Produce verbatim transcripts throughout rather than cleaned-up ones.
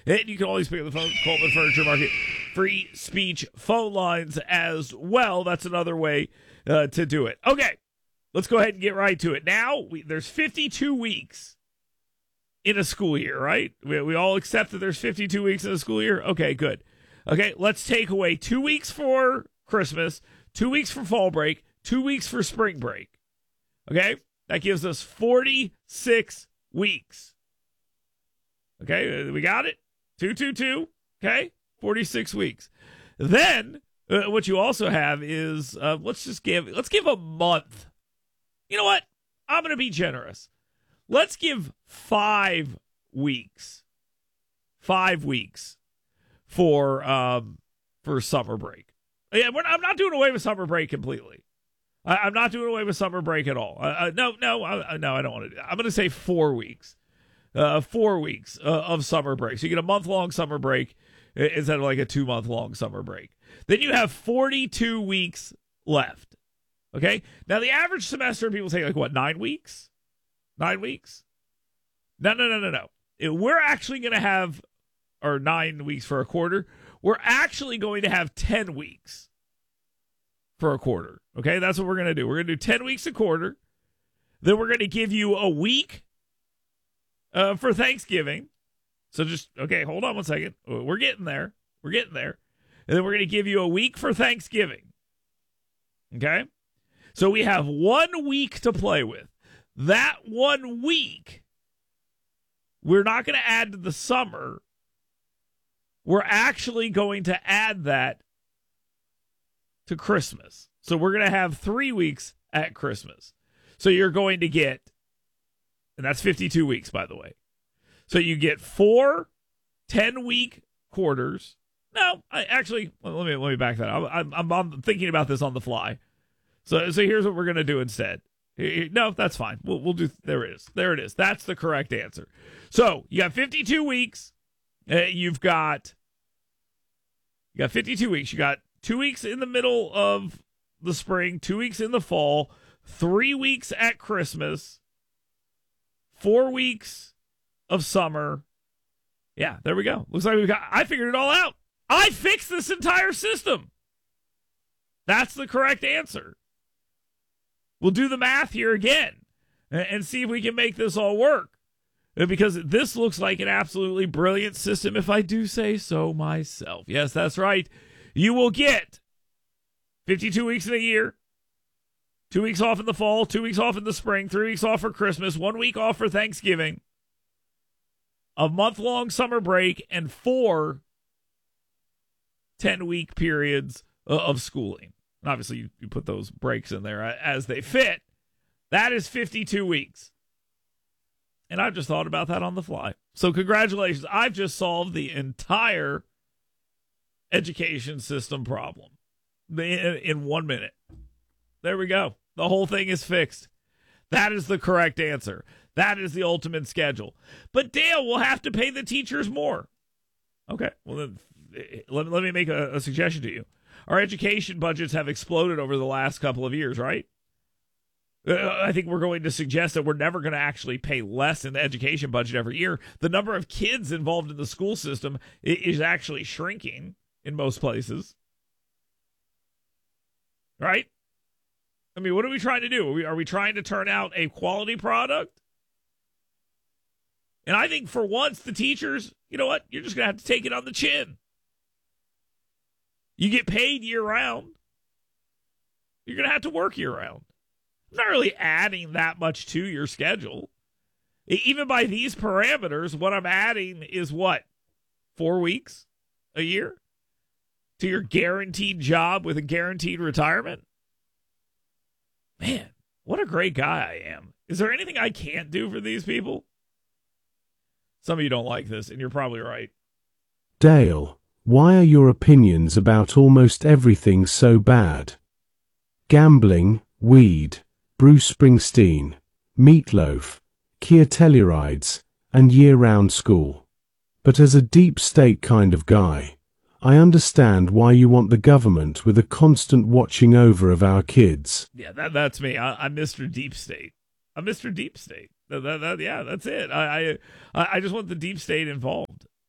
And you can always pick up the phone, Coleman Furniture Market, free speech phone lines as well. That's another way uh, to do it. Okay, let's go ahead and get right to it. Now, we, there's fifty-two weeks in a school year, right? We, we all accept that there's fifty-two weeks in a school year? Okay, good. Okay, let's take away two weeks for Christmas, two weeks for fall break, two weeks for spring break. Okay, that gives us forty-six weeks. Okay, we got it? two two two, okay, forty-six weeks. Then, uh, what you also have is, uh, let's just give, let's give a month. You know what? I'm going to be generous. Let's give five weeks. Five weeks for um for summer break. Yeah, we're not, I'm not doing away with summer break completely. I, I'm not doing away with summer break at all. Uh, uh, no, no, I, no, I don't want to do that. I'm going to say four weeks. Uh, four weeks uh, of summer break. So you get a month-long summer break instead of like a two-month-long summer break. Then you have forty-two weeks left. Okay? Now, the average semester, people say, like, what, nine weeks? Nine weeks? No, no, no, no, no. It, we're actually going to have, or nine weeks for a quarter, we're actually going to have ten weeks for a quarter. Okay? That's what we're going to do. We're going to do ten weeks a quarter. Then we're going to give you a week Uh, for Thanksgiving. So just, okay, hold on one second. We're getting there. We're getting there. And then we're going to give you a week for Thanksgiving. Okay? So we have one week to play with. That one week, we're not going to add to the summer. We're actually going to add that to Christmas. So we're going to have three weeks at Christmas. So you're going to get, and that's fifty-two weeks, by the way. So you get four ten-week quarters. No, I actually, let me let me back that up. I'm, I'm, I'm thinking about this on the fly. So so here's what we're going to do instead. No, that's fine. We'll we'll do. There it is. There it is. That's the correct answer. So you got fifty-two weeks. Uh, you've got you got fifty-two weeks. You got two weeks in the middle of the spring, two weeks in the fall, three weeks at Christmas. Four weeks of summer. Yeah, there we go. Looks like we got, I figured it all out. I fixed this entire system. That's the correct answer. We'll do the math here again and see if we can make this all work. Because this looks like an absolutely brilliant system, if I do say so myself. Yes, that's right. You will get fifty-two weeks in a year. Two weeks off in the fall, two weeks off in the spring, three weeks off for Christmas, one week off for Thanksgiving, a month-long summer break, and four ten-week periods of schooling. And obviously, you, you put those breaks in there as they fit. That is fifty-two weeks. And I've just thought about that on the fly. So congratulations. I've just solved the entire education system problem in, in one minute. There we go. The whole thing is fixed. That is the correct answer. That is the ultimate schedule. But Dale will have to pay the teachers more. Okay, well then let, let me make a, a suggestion to you. Our education budgets have exploded over the last couple of years, right? Uh, I think we're going to suggest that we're never going to actually pay less in the education budget every year. The number of kids involved in the school system is actually shrinking in most places. Right? I mean, what are we trying to do? Are we, are we trying to turn out a quality product? And I think for once, the teachers, you know what? You're just going to have to take it on the chin. You get paid year-round. You're going to have to work year-round. I'm not really adding that much to your schedule. Even by these parameters, what I'm adding is what? Four weeks a year to your guaranteed job with a guaranteed retirement? Man, what a great guy I am. Is there anything I can't do for these people? Some of you don't like this, and you're probably right. Dale, why are your opinions about almost everything so bad? Gambling, weed, Bruce Springsteen, meatloaf, Kia Tellurides, and year-round school. But as a deep state kind of guy, I understand why you want the government with a constant watching over of our kids. Yeah, that that's me. I, I'm Mister Deep State. I'm Mister Deep State. That, that, that, yeah, that's it. I, I I just want the deep state involved.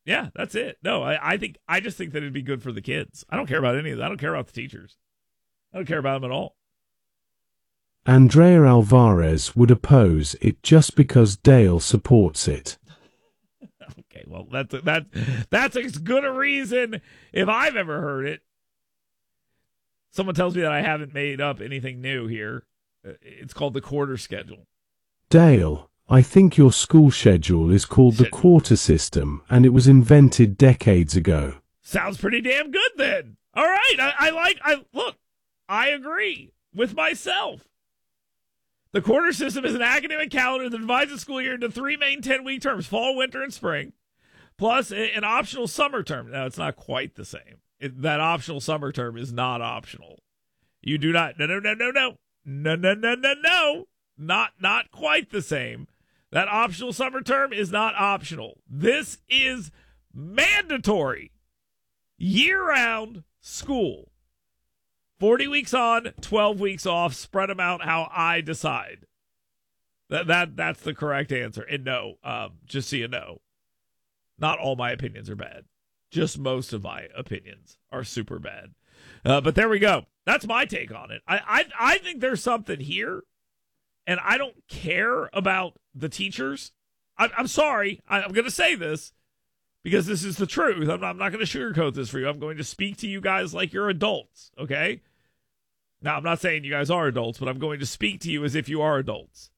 Yeah, that's it. No, I, I think I just think that it'd be good for the kids. I don't care about any of that. I don't care about the teachers. I don't care about them at all. Andrea Alvarez would oppose it just because Dale supports it. Okay, well, that's a, that, that's as good a reason if I've ever heard it. Someone tells me that I haven't made up anything new here. It's called the quarter schedule. Dale, I think your school schedule is called the quarter system, and it was invented decades ago. Sounds pretty damn good then. All right, I, I like, I look, I agree with myself. The quarter system is an academic calendar that divides the school year into three main ten-week terms, fall, winter, and spring, plus an optional summer term. Now, it's not quite the same. It, that optional summer term is not optional. You do not, no, no, no, no, no, no, no, no, no, no, not, not quite the same. That optional summer term is not optional. This is mandatory year-round school. forty weeks on, twelve weeks off, spread them out how I decide. That that That's the correct answer. And no, um, just so you know, not all my opinions are bad. Just most of my opinions are super bad. Uh, but there we go. That's my take on it. I, I I think there's something here, and I don't care about the teachers. I, I'm sorry. I, I'm going to say this because this is the truth. I'm not, I'm not going to sugarcoat this for you. I'm going to speak to you guys like you're adults, okay? Now, I'm not saying you guys are adults, but I'm going to speak to you as if you are adults.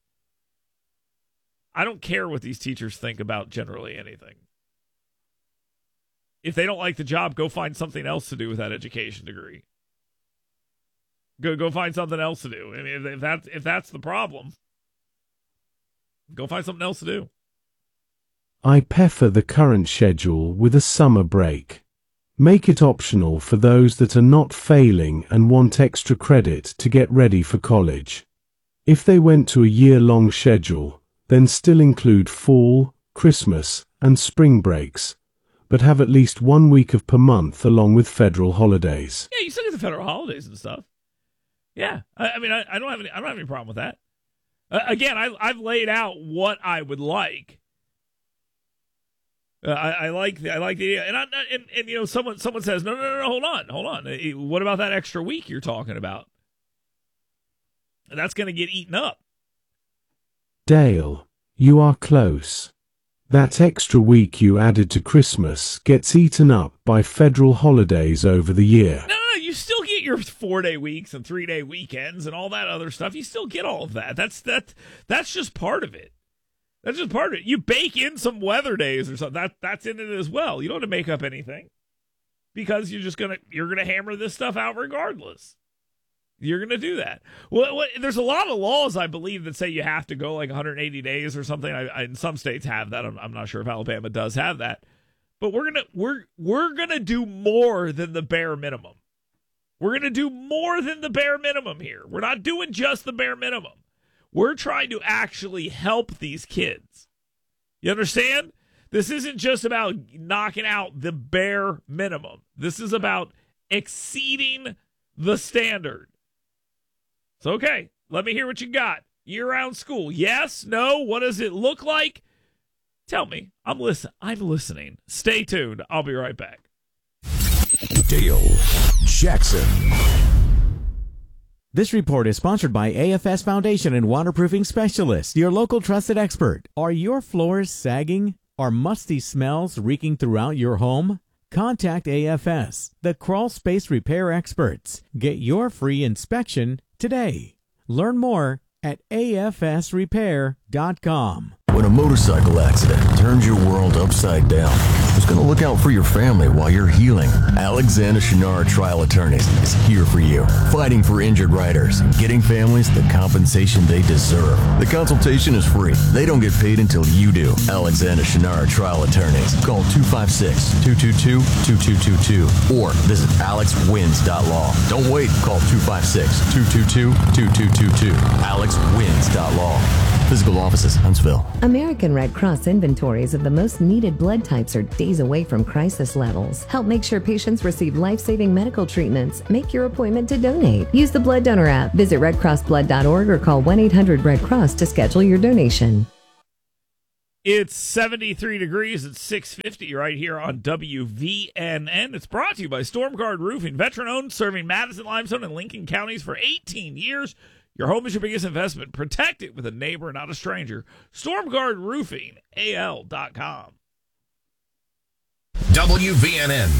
I don't care what these teachers think about generally anything. If they don't like the job, go find something else to do with that education degree. Go go find something else to do. I mean, if, if that's if that's the problem, go find something else to do. I prefer the current schedule with a summer break. Make it optional for those that are not failing and want extra credit to get ready for college. If they went to a year-long schedule, then still include fall, Christmas, and spring breaks, but have at least one week of per month along with federal holidays. Yeah, you still get the federal holidays and stuff. Yeah, I, I mean, I, I don't have any. I don't have any problem with that. Uh, again, I, I've laid out what I would like. Uh, I, I like the, I like the and, I, and and you know someone someone says no no no no hold on hold on what about that extra week you're talking about? And that's going to get eaten up. Dale, you are close. That extra week you added to Christmas gets eaten up by federal holidays over the year. No, no, no. You still get your four-day weeks and three-day weekends and all that other stuff. You still get all of that. That's that. That's just part of it. That's just part of it. You bake in some weather days or something. That that's in it as well. You don't have to make up anything because you're just gonna you're gonna hammer this stuff out regardless. You're gonna do that. Well, what, there's a lot of laws I believe that say you have to go like one hundred eighty days or something. I, I, and some states have that. I'm, I'm not sure if Alabama does have that. But we're gonna we're we're gonna do more than the bare minimum. We're gonna do more than the bare minimum here. We're not doing just the bare minimum. We're trying to actually help these kids. You understand? This isn't just about knocking out the bare minimum. This is about exceeding the standard. So, okay, let me hear what you got. Year-round school. Yes? No? What does it look like? Tell me. I'm listen. I'm listening. Stay tuned. I'll be right back. Dale Jackson. This report is sponsored by A F S Foundation and Waterproofing Specialists, your local trusted expert. Are your floors sagging? Are musty smells reeking throughout your home? Contact A F S, the crawl space repair experts. Get your free inspection today. Learn more at A F S repair dot com. When a motorcycle accident turns your world upside down, who's going to look out for your family while you're healing? Alexander Shinara Trial Attorneys is here for you, fighting for injured riders and getting families the compensation they deserve. The consultation is free. They don't get paid until you do. Alexander Shinara Trial Attorneys. Call two five six, two two two, two two two two or visit alex wins dot law. Don't wait. Call two five six, two two two, two two two two. alex wins dot law. Physical offices, Huntsville. American Red Cross inventories of the most needed blood types are days away from crisis levels. Help make sure patients receive life-saving medical treatments. Make your appointment to donate. Use the Blood Donor app. Visit red cross blood dot org or call one eight hundred red cross to schedule your donation. It's seventy-three degrees at six fifty right here on W V N N. It's brought to you by Stormguard Roofing, veteran-owned, serving Madison, Limestone, and Lincoln counties for eighteen years. Your home is your biggest investment. Protect it with a neighbor, not a stranger. Stormguard Roofing, A L dot com. W V N N.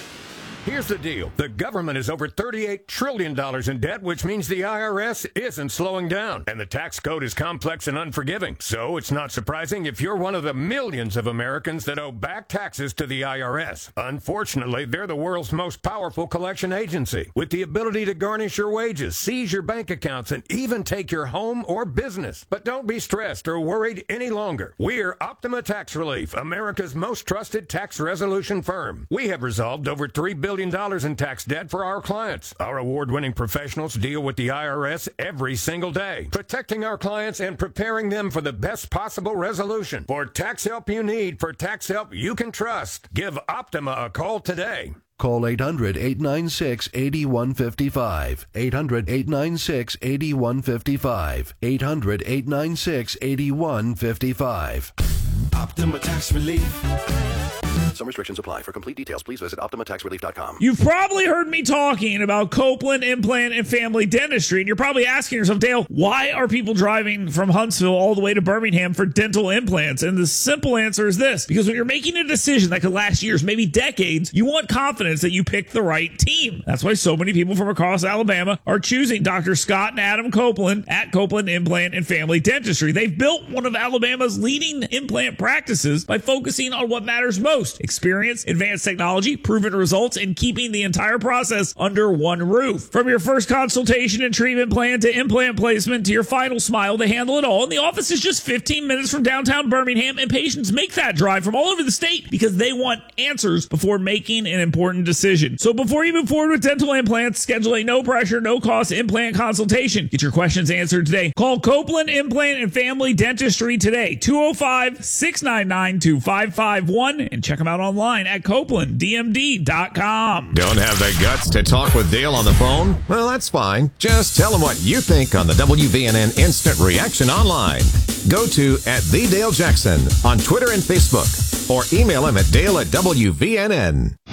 Here's the deal. The government is over thirty-eight trillion dollars in debt, which means the I R S isn't slowing down. And the tax code is complex and unforgiving. So it's not surprising if you're one of the millions of Americans that owe back taxes to the I R S. Unfortunately, they're the world's most powerful collection agency, with the ability to garnish your wages, seize your bank accounts, and even take your home or business. But don't be stressed or worried any longer. We're Optima Tax Relief, America's most trusted tax resolution firm. We have resolved over three billion dollars in tax debt for our clients. Our award-winning professionals deal with the I R S every single day, protecting our clients and preparing them for the best possible resolution. For tax help you need, for tax help you can trust, give Optima a call today. Call eight hundred, eight nine six, eight one five five. eight hundred, eight nine six, eight one five five. eight hundred, eight nine six, eight one five five. Optima Tax Relief. Some restrictions apply. For complete details, please visit Optima Tax Relief dot com. You've probably heard me talking about Copeland Implant and Family Dentistry, and you're probably asking yourself, Dale, why are people driving from Huntsville all the way to Birmingham for dental implants? And the simple answer is this: because when you're making a decision that could last years, maybe decades, you want confidence that you picked the right team. That's why so many people from across Alabama are choosing Doctor Scott and Adam Copeland at Copeland Implant and Family Dentistry. They've built one of Alabama's leading implant practices by focusing on what matters most: experience, advanced technology, proven results, and keeping the entire process under one roof. From your first consultation and treatment plan to implant placement to your final smile, they handle it all. And the office is just fifteen minutes from downtown Birmingham, and patients make that drive from all over the state because they want answers before making an important decision. So before you move forward with dental implants, schedule a no-pressure, no-cost implant consultation. Get your questions answered today. Call Copeland Implant and Family Dentistry today, two oh five, six nine nine, two five five one, and check them out online at Copeland D M D dot com. Don't have the guts to talk with Dale on the phone? Well, that's fine. Just tell him what you think on the W V N N Instant Reaction online. Go to at the Dale Jackson on Twitter and Facebook, or email him at Dale at W V N N.